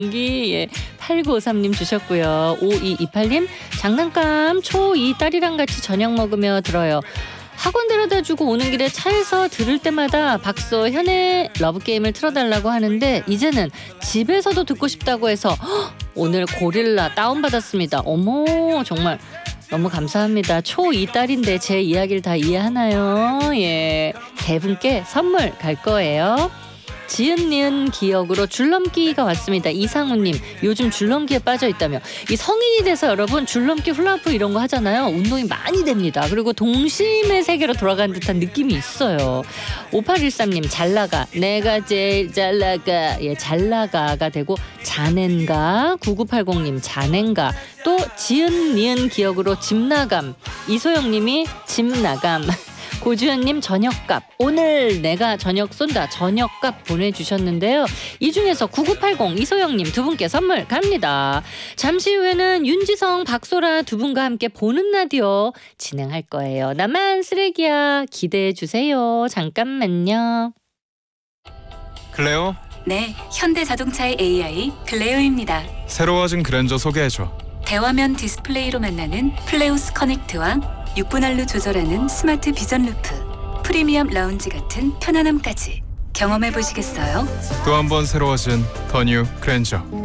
예, 8953님 주셨고요. 5228님 장난감 초2 딸이랑 같이 저녁 먹으며 들어요. 학원 데려다주고 오는 길에 차에서 들을 때마다 박서 현의 러브게임을 틀어달라고 하는데 이제는 집에서도 듣고 싶다고 해서 오늘 고릴라 다운받았습니다. 어머 정말 너무 감사합니다. 초2 딸인데 제 이야기를 다 이해하나요? 예, 세 분께 선물 갈 거예요. 지은 기억으로 줄넘기가 왔습니다. 이상우님 요즘 줄넘기에 빠져있다며. 이 성인이 돼서 여러분 줄넘기 훌라후프 이런 거 하잖아요. 운동이 많이 됩니다. 그리고 동심의 세계로 돌아간 듯한 느낌이 있어요. 5813님 잘나가 내가 제일 잘나가. 예, 잘나가가 되고 자넨가. 9980님 자넨가. 또 지은 기억으로 집나감. 이소영님이 집나감. 고주현님 저녁값 오늘 내가 저녁 쏜다 저녁값 보내주셨는데요. 이 중에서 9980 이소영님 두 분께 선물 갑니다. 잠시 후에는 윤지성 박소라 두 분과 함께 보는 라디오 진행할 거예요. 나만 쓰레기야 기대해 주세요. 잠깐만요. 클레오? 네, 현대자동차의 AI 클레오입니다. 새로워진 그랜저 소개해줘. 대화면 디스플레이로 만나는 플레오스 커넥트와 6분할로 조절하는 스마트 비전 루프, 프리미엄 라운지 같은 편안함까지 경험해 보시겠어요? 또 한 번 새로워진 더 뉴 그랜저.